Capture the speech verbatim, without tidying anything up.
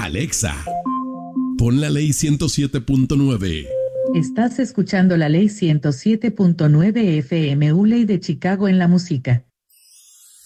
Alexa, pon la ley ciento siete punto nueve. Estás escuchando la ley ciento siete punto nueve F M, U Ley de Chicago en la música.